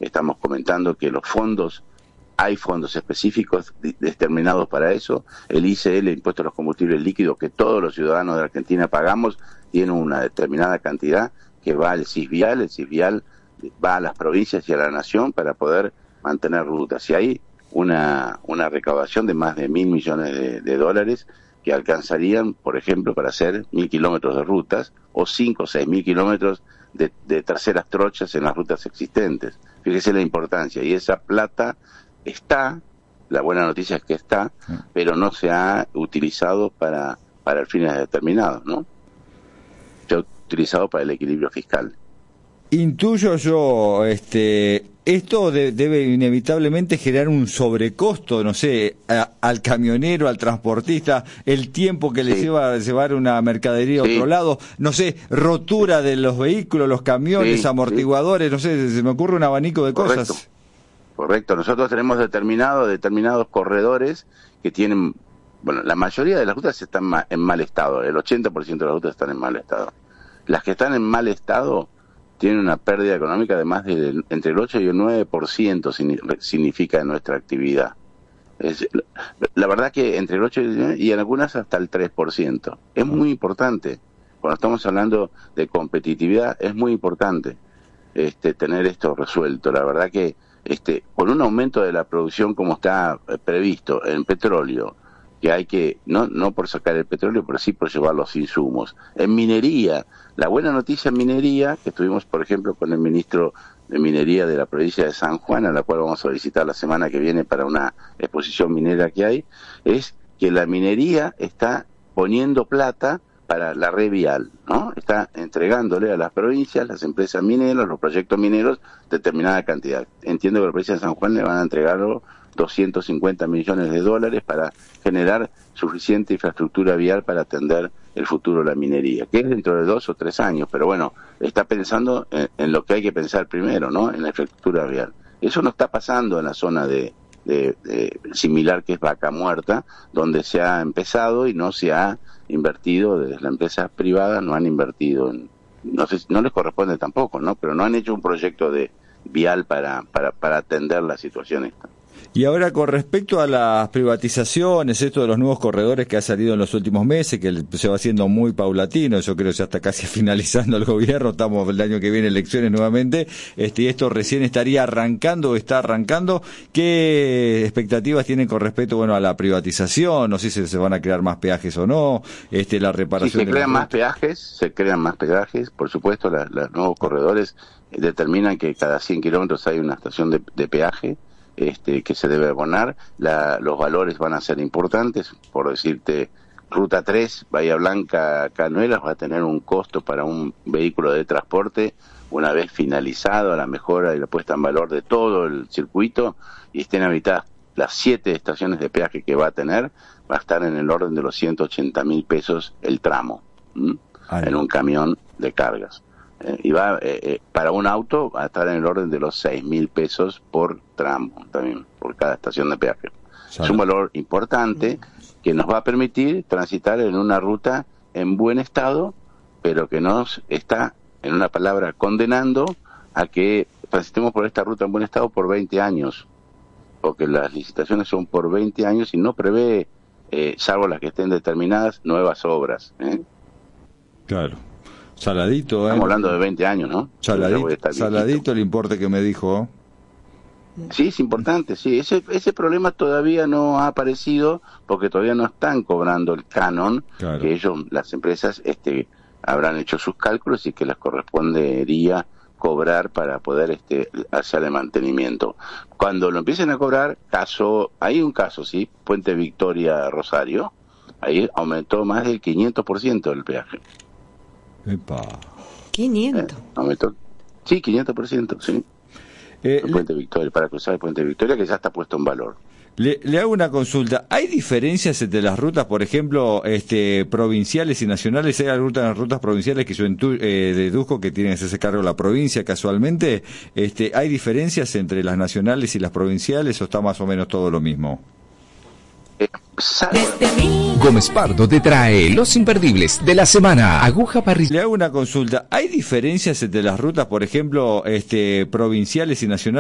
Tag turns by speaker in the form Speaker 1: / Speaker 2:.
Speaker 1: estamos comentando que hay fondos específicos determinados para eso. El ICL, el Impuesto a los Combustibles Líquidos, que todos los ciudadanos de Argentina pagamos, tiene una determinada cantidad que va al CISVIAL. El CISVIAL va a las provincias y a la nación para poder mantener rutas. Y hay una recaudación de más de 1.000 millones de dólares que alcanzarían, por ejemplo, para hacer 1.000 kilómetros de rutas o 5 o 6.000 kilómetros de terceras trochas en las rutas existentes. Fíjese la importancia. Y esa plata está, la buena noticia es que está, pero no se ha utilizado para fines determinados, ¿no? Se ha utilizado para el equilibrio fiscal.
Speaker 2: Intuyo yo, esto debe inevitablemente generar un sobrecosto, no sé, al camionero, al transportista, el tiempo que le lleva a llevar una mercadería a otro lado, no sé, rotura de los vehículos, los camiones, amortiguadores, no sé, se me ocurre un abanico de cosas.
Speaker 1: Correcto, nosotros tenemos determinados corredores que tienen, bueno, la mayoría de las rutas están en mal estado, el 80% de las rutas están en mal estado. Las que están en mal estado tienen una pérdida económica de más de entre el 8 y el 9% significa en nuestra actividad. La verdad que entre el 8 y en algunas hasta el 3%. Es muy importante. Cuando estamos hablando de competitividad, es muy importante tener esto resuelto. La verdad que con un aumento de la producción como está previsto en petróleo, que hay que, no por sacar el petróleo, pero sí por llevar los insumos. En minería, la buena noticia en minería, que estuvimos, por ejemplo, con el ministro de Minería de la provincia de San Juan, a la cual vamos a visitar la semana que viene para una exposición minera que hay, es que la minería está poniendo plata para la red vial, ¿no? Está entregándole a las provincias, las empresas mineras, los proyectos mineros, determinada cantidad. Entiendo que la provincia de San Juan le van a entregarlo 250 millones de dólares para generar suficiente infraestructura vial para atender el futuro de la minería, que es dentro de 2 o 3 años, pero bueno, está pensando en lo que hay que pensar primero, ¿no? En la infraestructura vial. Eso no está pasando en la zona de similar que es Vaca Muerta, donde se ha empezado y no se ha invertido, desde las empresas privadas no han invertido no les corresponde tampoco, ¿no? Pero no han hecho un proyecto de vial para atender la situación esta.
Speaker 2: Y ahora, con respecto a las privatizaciones, esto de los nuevos corredores que ha salido en los últimos meses, que se va haciendo muy paulatino, yo creo que ya está casi finalizando el gobierno, estamos el año que viene elecciones nuevamente, y esto recién estaría arrancando o está arrancando. ¿Qué expectativas tienen con respecto, bueno, a la privatización? No sé si se van a crear más peajes o no, la reparación.
Speaker 1: Si se crean más peajes, por supuesto, los nuevos corredores determinan que cada 100 kilómetros hay una estación de peaje, que se debe abonar. Los valores van a ser importantes. Por decirte, Ruta 3, Bahía Blanca, Cañuelas, va a tener un costo para un vehículo de transporte, una vez finalizado la mejora y la puesta en valor de todo el circuito y estén habitadas las 7 estaciones de peaje que va a tener, va a estar en el orden de los 180.000 pesos el tramo, en un camión de cargas. Y va para un auto va a estar en el orden de los 6.000 pesos por tramo, también por cada estación de peaje. Es un valor importante que nos va a permitir transitar en una ruta en buen estado, pero que nos está, en una palabra, condenando a que transitemos por esta ruta en buen estado por 20 años, porque las licitaciones son por 20 años y no prevé, salvo las que estén determinadas, nuevas obras.
Speaker 2: Claro. Saladito,
Speaker 1: Estamos hablando de 20 años, ¿no?
Speaker 2: Saladito el importe que me dijo.
Speaker 1: Sí, es importante, sí. Ese problema todavía no ha aparecido porque todavía no están cobrando el canon, que ellos, las empresas, habrán hecho sus cálculos y que les correspondería cobrar para poder hacer el mantenimiento. Cuando lo empiecen a cobrar, hay un caso, sí, Puente Victoria Rosario, ahí aumentó más del 500% el peaje.
Speaker 2: Epa.
Speaker 3: 500.
Speaker 1: Sí, 500%, sí. El Puente Victoria, para cruzar el Puente Victoria, que ya está puesto en valor.
Speaker 2: Le hago una consulta. ¿Hay diferencias entre las rutas, por ejemplo, provinciales y nacionales? ¿Hay algunas rutas provinciales que yo deduzco que tienen ese cargo la provincia casualmente? ¿Hay diferencias entre las nacionales y las provinciales o está más o menos todo lo mismo?
Speaker 4: Gómez Pardo te trae los imperdibles de la semana. Aguja Parrilla.
Speaker 2: Le hago una consulta. ¿Hay diferencias entre las rutas, por ejemplo, provinciales y nacionales?